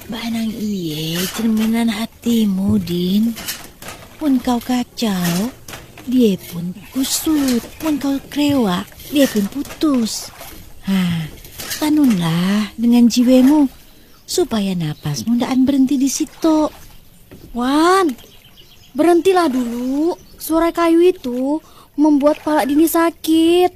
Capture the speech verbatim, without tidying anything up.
Banang iye cerminan hatimu, Din. Pun kau kacau, dia pun kusut. Pun kau krewak, dia pun putus. Ha, tanunlah dengan jiwamu supaya napasmu ndak berhenti di situ. Wan, berhentilah dulu. Suara kayu itu membuat pala Dini sakit.